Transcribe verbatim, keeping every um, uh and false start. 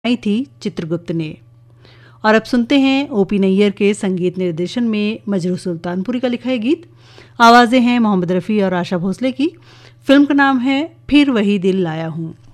आई थी चित्रगुप्त ने। और अब सुनते हैं ओपी नैयर के संगीत निर्देशन में मजरू सुल्तानपुरी का लिखा है गीत। आवाज़ें हैं मोहम्मद रफ़ी और आशा भोसले की। फिल्म का नाम है फिर वही दिल लाया हूँ।